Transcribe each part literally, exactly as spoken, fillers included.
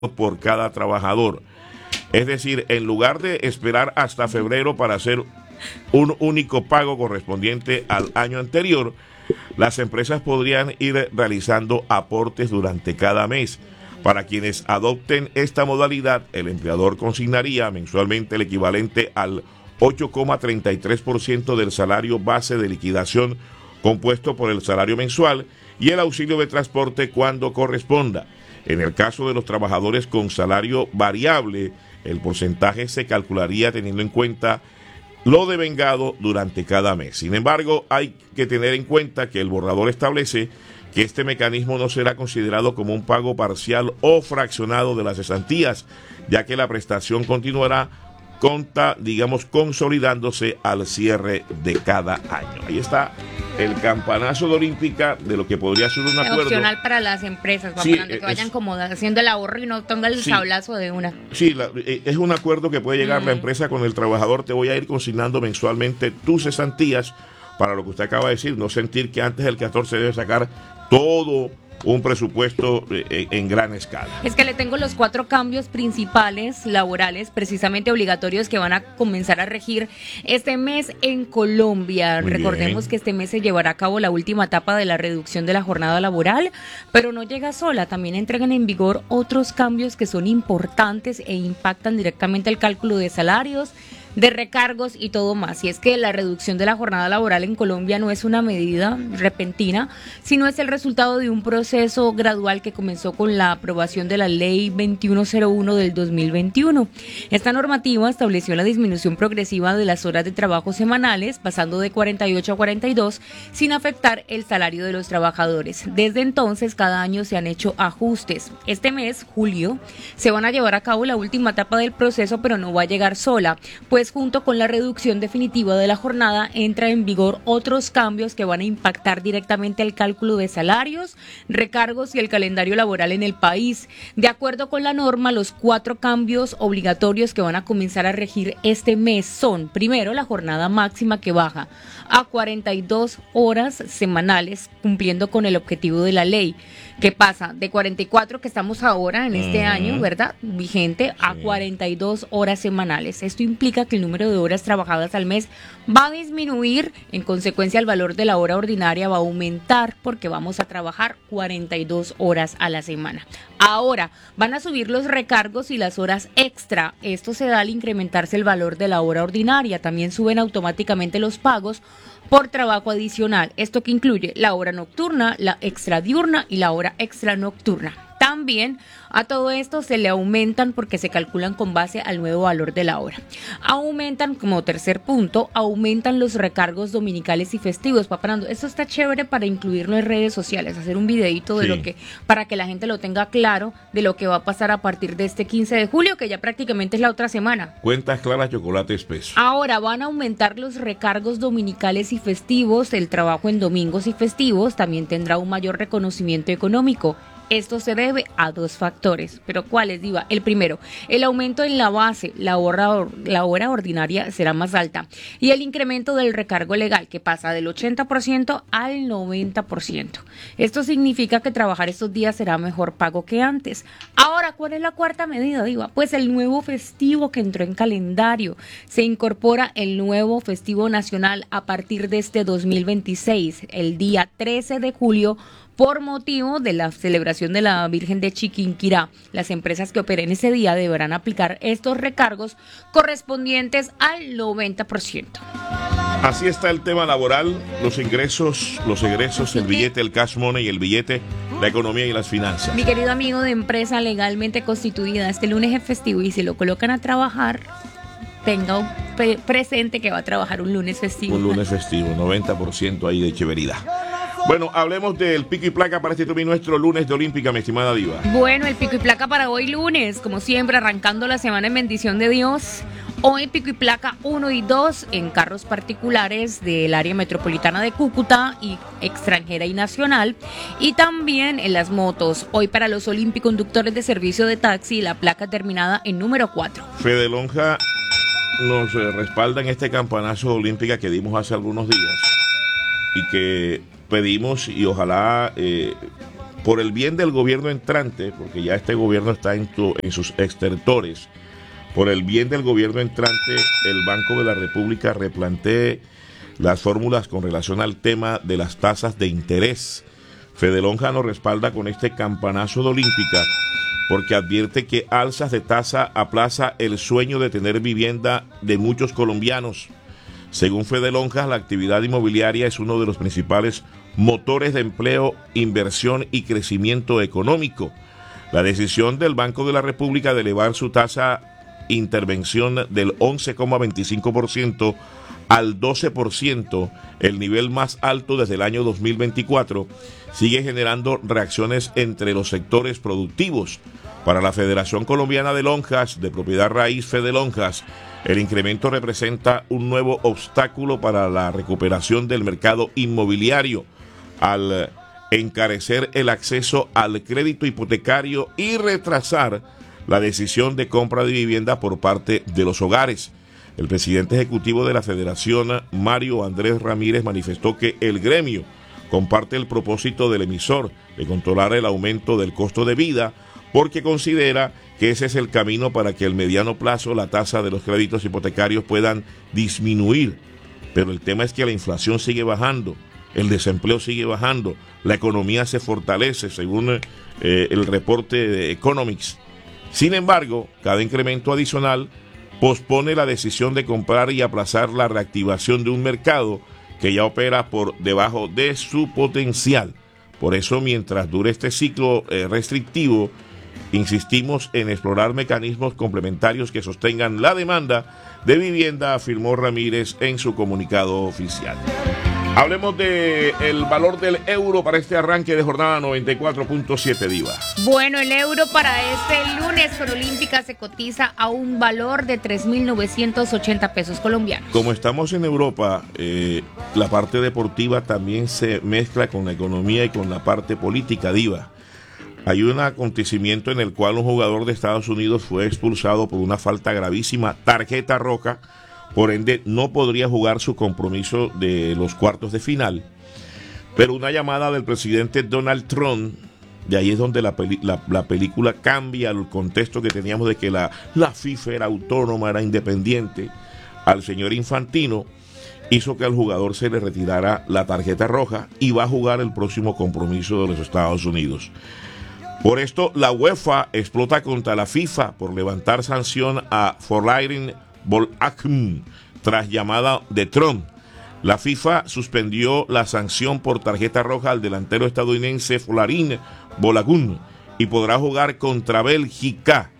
por cada trabajador. Es decir, en lugar de esperar hasta febrero para hacer un único pago correspondiente al año anterior, las empresas podrían ir realizando aportes durante cada mes. Para quienes adopten esta modalidad, el empleador consignaría mensualmente el equivalente al ocho coma treinta y tres por ciento del salario base de liquidación compuesto por el salario mensual y el auxilio de transporte cuando corresponda. En el caso de los trabajadores con salario variable, el porcentaje se calcularía teniendo en cuenta lo devengado durante cada mes. Sin embargo, hay que tener en cuenta que el borrador establece que este mecanismo no será considerado como un pago parcial o fraccionado de las cesantías, ya que la prestación continuará conta, digamos, consolidándose al cierre de cada año. Ahí está el campanazo de Olímpica de lo que podría ser un acuerdo. Opcional para las empresas, sí, que vayan es, como haciendo el ahorro y no tengan el sí, sablazo de una. Sí, la, es un acuerdo que puede llegar mm. la empresa con el trabajador. Te voy a ir consignando mensualmente tus cesantías para lo que usted acaba de decir, no sentir que antes del catorce debe sacar todo un presupuesto eh, en gran escala. Es que le tengo los cuatro cambios principales laborales, precisamente obligatorios, que van a comenzar a regir este mes en Colombia. Muy Recordemos bien. Que este mes se llevará a cabo la última etapa de la reducción de la jornada laboral, pero no llega sola, también entregan en vigor otros cambios que son importantes e impactan directamente el cálculo de salarios, de recargos y todo más. Y es que la reducción de la jornada laboral en Colombia no es una medida repentina, sino es el resultado de un proceso gradual que comenzó con la aprobación de la Ley veintiuno cero uno del dos mil veintiuno. Esta normativa estableció la disminución progresiva de las horas de trabajo semanales, pasando de cuarenta y ocho a cuarenta y dos, sin afectar el salario de los trabajadores. Desde entonces, cada año se han hecho ajustes. Este mes, julio, se van a llevar a cabo la última etapa del proceso, pero no va a llegar sola, pues Pues junto con la reducción definitiva de la jornada entra en vigor otros cambios que van a impactar directamente el cálculo de salarios, recargos y el calendario laboral en el país. De acuerdo con la norma, los cuatro cambios obligatorios que van a comenzar a regir este mes son: primero, la jornada máxima que baja a cuarenta y dos horas semanales, cumpliendo con el objetivo de la ley, que pasa de cuarenta y cuatro, que estamos ahora en este uh-huh. año, ¿verdad?, vigente, a sí. cuarenta y dos horas semanales. Esto implica que el número de horas trabajadas al mes va a disminuir, en consecuencia el valor de la hora ordinaria va a aumentar porque vamos a trabajar cuarenta y dos horas a la semana. Ahora, van a subir los recargos y las horas extra. Esto se da al incrementarse el valor de la hora ordinaria. También suben automáticamente los pagos por trabajo adicional. Esto que incluye la hora nocturna, la extra diurna y la hora extra nocturna. También a todo esto se le aumentan porque se calculan con base al nuevo valor de la hora. Aumentan, como tercer punto, aumentan los recargos dominicales y festivos. Paparando, esto está chévere para incluirlo en redes sociales, hacer un videito de sí. lo que, para que la gente lo tenga claro de lo que va a pasar a partir de este quince de julio, que ya prácticamente es la otra semana. Cuentas claras, chocolate espeso. Ahora van a aumentar los recargos dominicales y festivos. El trabajo en domingos y festivos también tendrá un mayor reconocimiento económico. Esto se debe a dos factores, pero ¿cuáles, Diva? El primero, el aumento en la base, la hora, la hora ordinaria será más alta, y el incremento del recargo legal, que pasa del ochenta por ciento al noventa por ciento. Esto significa que trabajar estos días será mejor pago que antes. Ahora, ¿cuál es la cuarta medida, Diva? Pues el nuevo festivo que entró en calendario. Se incorpora el nuevo festivo nacional a partir de este dos mil veintiséis, el día trece de julio, por motivo de la celebración de la Virgen de Chiquinquirá. Las empresas que operen ese día deberán aplicar estos recargos correspondientes al noventa por ciento. Así está el tema laboral, los ingresos, los egresos, el billete, el cash money, el billete, la economía y las finanzas. Mi querido amigo de empresa legalmente constituida, este lunes es festivo y si lo colocan a trabajar, tenga pre- presente que va a trabajar un lunes festivo. Un lunes festivo, noventa por ciento ahí de chéveridad. Bueno, hablemos del pico y placa para este nuestro lunes de Olímpica, mi estimada Diva. Bueno, el pico y placa para hoy lunes, como siempre, arrancando la semana en bendición de Dios. Hoy pico y placa uno y dos en carros particulares del área metropolitana de Cúcuta y extranjera y nacional. Y también en las motos, hoy para los olímpico-conductores de servicio de taxi, la placa terminada en número cuatro. Fede Lonja nos eh, respalda en este campanazo Olímpica que dimos hace algunos días y que pedimos y ojalá eh, por el bien del gobierno entrante, porque ya este gobierno está en, tu, en sus estertores, por el bien del gobierno entrante, el Banco de la República replantee las fórmulas con relación al tema de las tasas de interés. Fedelonja nos respalda con este campanazo de Olímpica, porque advierte que alzas de tasa aplaza el sueño de tener vivienda de muchos colombianos. Según Fedelonja, la actividad inmobiliaria es uno de los principales motores de empleo, inversión y crecimiento económico. La decisión del Banco de la República de elevar su tasa intervención del once coma veinticinco por ciento al doce por ciento, el nivel más alto desde el año dos mil veinticuatro, sigue generando reacciones entre los sectores productivos. Para la Federación Colombiana de Lonjas, de propiedad raíz Fedelonjas, el incremento representa un nuevo obstáculo para la recuperación del mercado inmobiliario, al encarecer el acceso al crédito hipotecario y retrasar la decisión de compra de vivienda por parte de los hogares. El presidente ejecutivo de la Federación, Mario Andrés Ramírez, manifestó que el gremio comparte el propósito del emisor de controlar el aumento del costo de vida, porque considera que ese es el camino para que al mediano plazo la tasa de los créditos hipotecarios puedan disminuir. Pero el tema es que la inflación sigue bajando, el desempleo sigue bajando, la economía se fortalece, según eh, el reporte de Economics. Sin embargo, cada incremento adicional pospone la decisión de comprar y aplazar la reactivación de un mercado que ya opera por debajo de su potencial. Por eso, mientras dure este ciclo eh, restrictivo, insistimos en explorar mecanismos complementarios que sostengan la demanda de vivienda, afirmó Ramírez en su comunicado oficial. Hablemos de el valor del euro para este arranque de jornada noventa y cuatro punto siete, Diva. Bueno, el euro para este lunes con Olímpica se cotiza a un valor de tres mil novecientos ochenta pesos colombianos. Como estamos en Europa, eh, la parte deportiva también se mezcla con la economía y con la parte política, Diva. Hay un acontecimiento en el cual un jugador de Estados Unidos fue expulsado por una falta gravísima, tarjeta roja. Por ende, no podría jugar su compromiso de los cuartos de final. Pero una llamada del presidente Donald Trump, de ahí es donde la, peli- la, la película cambia el contexto que teníamos de que la, la FIFA era autónoma, era independiente, al señor Infantino, hizo que al jugador se le retirara la tarjeta roja y va a jugar el próximo compromiso de los Estados Unidos. Por esto, la UEFA explota contra la FIFA por levantar sanción a Folarin Bolagun tras llamada de Trump. La FIFA suspendió la sanción por tarjeta roja al delantero estadounidense Folarin Bolagun y podrá jugar contra Bélgica.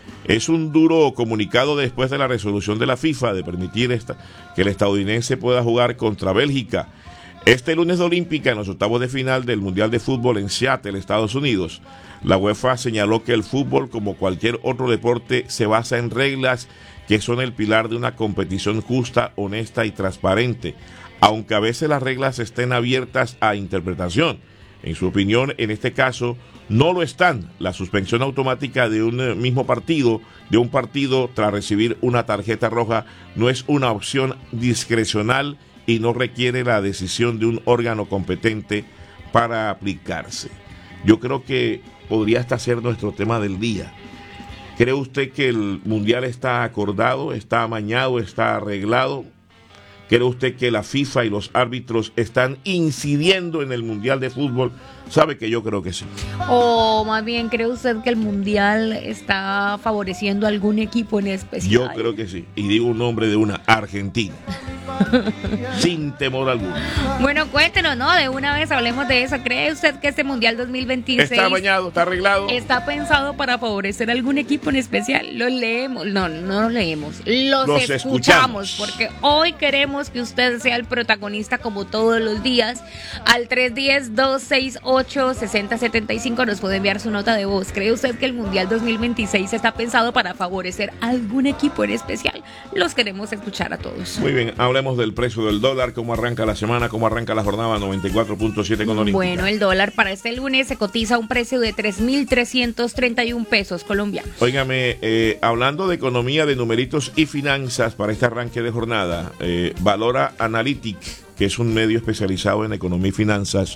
Es un duro comunicado después de la resolución de la FIFA de permitir esta, que el estadounidense pueda jugar contra Bélgica. Este lunes de Olímpica, en los octavos de final del Mundial de Fútbol en Seattle, Estados Unidos, la UEFA señaló que el fútbol, como cualquier otro deporte, se basa en reglas que son el pilar de una competición justa, honesta y transparente, aunque a veces las reglas estén abiertas a interpretación. En su opinión, en este caso, no lo están. La suspensión automática de un mismo partido, de un partido tras recibir una tarjeta roja, no es una opción discrecional y no requiere la decisión de un órgano competente para aplicarse. Yo creo que podría hasta ser nuestro tema del día. ¿Cree usted que el Mundial está acordado, está amañado, está arreglado? ¿Cree usted que la FIFA y los árbitros están incidiendo en el Mundial de Fútbol? Sabe que yo creo que sí. O más bien, ¿cree usted que el Mundial está favoreciendo a algún equipo en especial? Yo creo que sí. Y digo un nombre de una Argentina. Sin temor alguno. Bueno, cuéntenos, ¿no? De una vez hablemos de eso. ¿Cree usted que este Mundial dos mil veintiséis está bañado, está arreglado, está pensado para favorecer a algún equipo en especial? Los leemos, no, no los leemos, los, los escuchamos, escuchamos, porque hoy queremos que usted sea el protagonista como todos los días. Al tres uno cero, dos seis ocho, seis cero siete cinco nos puede enviar su nota de voz. ¿Cree usted que el Mundial dos mil veintiséis está pensado para favorecer a algún equipo en especial? Los queremos escuchar a todos. Muy bien, hablemos del precio del dólar, cómo arranca la semana, cómo arranca la jornada noventa y cuatro punto siete con Olímpica. Bueno, el dólar para este lunes se cotiza a un precio de tres mil trescientos treinta y un pesos colombianos. Óigame, eh, hablando de economía, de numeritos y finanzas para este arranque de jornada, eh, Valora Analytic, que es un medio especializado en economía y finanzas,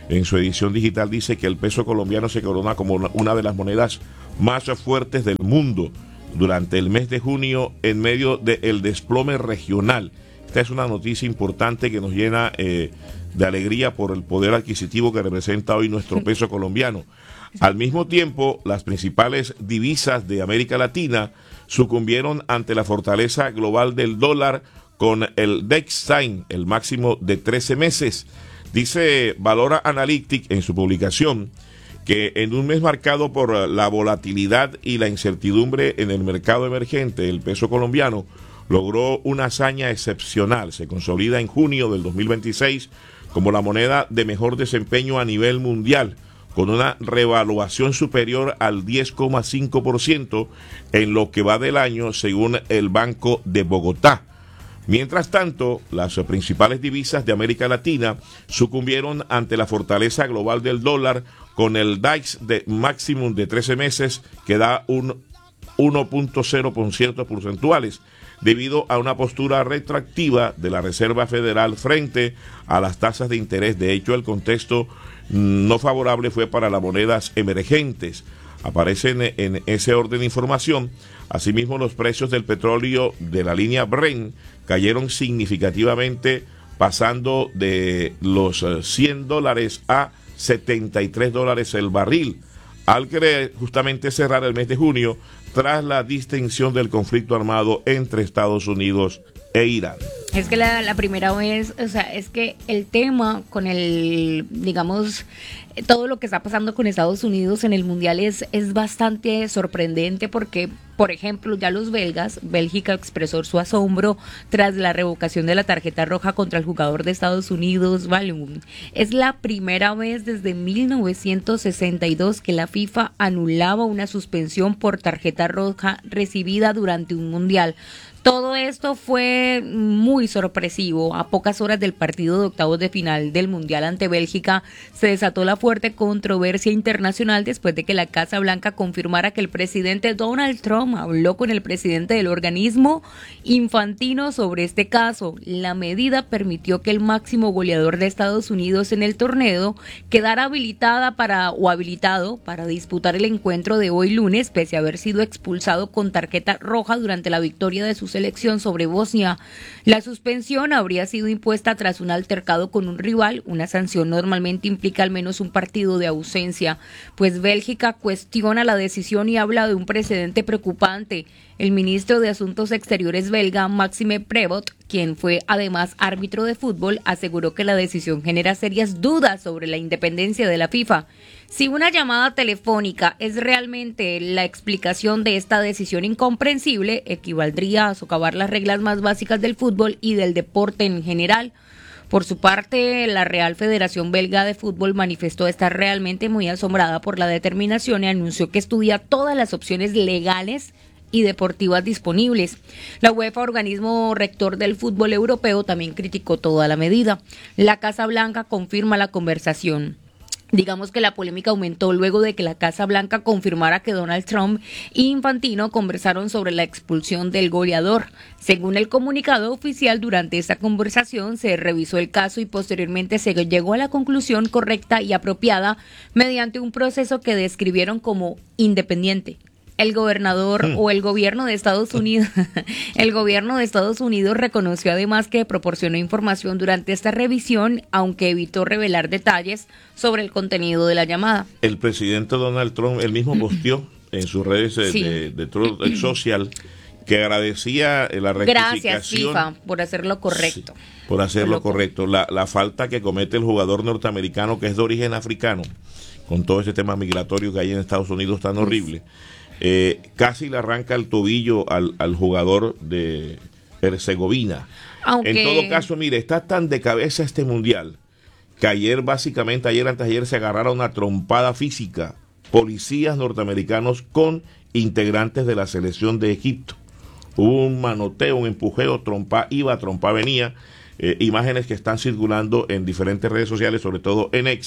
en su edición digital dice que el peso colombiano se corona como una de las monedas más fuertes del mundo durante el mes de junio en medio del desplome regional. Esta es una noticia importante que nos llena eh, de alegría por el poder adquisitivo que representa hoy nuestro peso colombiano. Al mismo tiempo, las principales divisas de América Latina sucumbieron ante la fortaleza global del dólar con el DXY, el máximo de trece meses. Dice Valora Analytic en su publicación que en un mes marcado por la volatilidad y la incertidumbre en el mercado emergente, el peso colombiano logró una hazaña excepcional. Se consolida en junio del dos mil veintiséis como la moneda de mejor desempeño a nivel mundial, con una revaluación superior al diez coma cinco por ciento en lo que va del año, según el Banco de Bogotá. Mientras tanto, las principales divisas de América Latina sucumbieron ante la fortaleza global del dólar, con el D A X de máximo de trece meses que da un uno punto cero puntos porcentuales, debido a una postura retroactiva de la Reserva Federal frente a las tasas de interés. De hecho, el contexto no favorable fue para las monedas emergentes. Aparecen en ese orden de información. Asimismo, los precios del petróleo de la línea Brent cayeron significativamente, pasando de los cien dólares a setenta y tres dólares el barril, al querer justamente cerrar el mes de junio tras la distensión del conflicto armado entre Estados Unidos e Irán. Es que la, la primera vez, o sea, es que el tema con el, digamos, todo lo que está pasando con Estados Unidos en el Mundial es, es bastante sorprendente porque, por ejemplo, ya los belgas, Bélgica expresó su asombro tras la revocación de la tarjeta roja contra el jugador de Estados Unidos, Ballum. Es la primera vez desde mil novecientos sesenta y dos que la FIFA anulaba una suspensión por tarjeta roja recibida durante un Mundial. Todo esto fue muy sorpresivo. A pocas horas del partido de octavos de final del Mundial ante Bélgica, se desató la fuerte controversia internacional después de que la Casa Blanca confirmara que el presidente Donald Trump habló con el presidente del organismo Infantino sobre este caso. La medida permitió que el máximo goleador de Estados Unidos en el torneo quedara habilitada para o habilitado para disputar el encuentro de hoy lunes, pese a haber sido expulsado con tarjeta roja durante la victoria de sus selección sobre Bosnia. La suspensión habría sido impuesta tras un altercado con un rival. Una sanción normalmente implica al menos un partido de ausencia, pues Bélgica cuestiona la decisión y habla de un precedente preocupante. El ministro de Asuntos Exteriores belga, Maxime Prevot, quien fue además árbitro de fútbol, aseguró que la decisión genera serias dudas sobre la independencia de la FIFA. Si una llamada telefónica es realmente la explicación de esta decisión incomprensible, equivaldría a socavar las reglas más básicas del fútbol y del deporte en general. Por su parte, la Real Federación Belga de Fútbol manifestó estar realmente muy asombrada por la determinación y anunció que estudia todas las opciones legales y deportivas disponibles. La UEFA, organismo rector del fútbol europeo, también criticó toda la medida. La Casa Blanca confirma la conversación. Digamos que la polémica aumentó luego de que la Casa Blanca confirmara que Donald Trump e Infantino conversaron sobre la expulsión del goleador. Según el comunicado oficial, durante esta conversación se revisó el caso y posteriormente se llegó a la conclusión correcta y apropiada mediante un proceso que describieron como independiente. El gobernador o el gobierno de Estados Unidos, el gobierno de Estados Unidos reconoció además que proporcionó información durante esta revisión, aunque evitó revelar detalles sobre el contenido de la llamada. El presidente Donald Trump, él mismo posteó en sus redes de, sí. de, de Truth Social que agradecía la rectificación. Gracias, FIFA, por hacerlo correcto. Sí, por hacerlo por correcto. La, la falta que comete el jugador norteamericano, que es de origen africano, con todo ese tema migratorio que hay en Estados Unidos tan horrible. Eh, casi le arranca el tobillo al, al jugador de Herzegovina. Aunque... En todo caso, mire, está tan de cabeza este mundial que ayer, básicamente, ayer antes de ayer se agarraron una trompada física policías norteamericanos con integrantes de la selección de Egipto. Hubo un manoteo, un empujeo, trompa iba, trompa venía. Eh, imágenes que están circulando en diferentes redes sociales, sobre todo en X,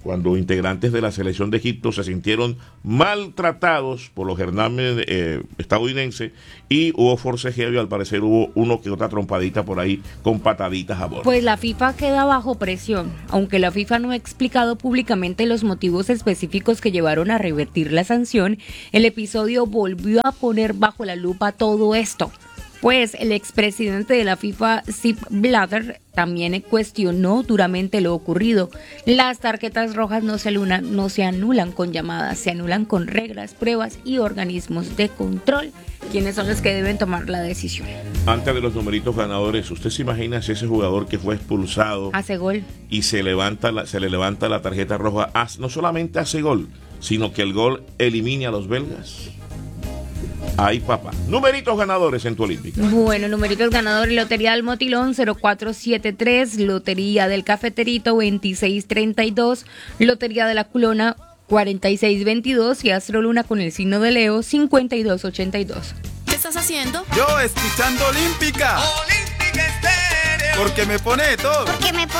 cuando integrantes de la selección de Egipto se sintieron maltratados por los germanes eh, estadounidenses y hubo forcejeo y al parecer hubo uno que otra trompadita por ahí con pataditas a bordo. Pues la FIFA queda bajo presión, aunque la FIFA no ha explicado públicamente los motivos específicos que llevaron a revertir la sanción. El episodio volvió a poner bajo la lupa todo esto. Pues el expresidente de la FIFA, Sepp Blatter, también cuestionó duramente lo ocurrido. Las tarjetas rojas no se, anulan, no se anulan con llamadas, se anulan con reglas, pruebas y organismos de control, quienes son los que deben tomar la decisión. Antes de los numeritos ganadores, ¿usted se imagina si ese jugador que fue expulsado hace gol y se levanta la, se le levanta la tarjeta roja, no solamente hace gol, sino que el gol elimine a los belgas? Ay, papá. Numeritos ganadores en tu Olímpica. Bueno, numeritos ganadores: Lotería del Motilón cero cuatro siete tres, Lotería del Cafeterito veintiséis treinta y dos, Lotería de la Culona cuarenta y seis veintidós y Astroluna con el signo de Leo cincuenta y dos ochenta y dos. ¿Qué estás haciendo? Yo escuchando Olímpica. Olímpica Estéreo. Porque me pone todo. Porque me pone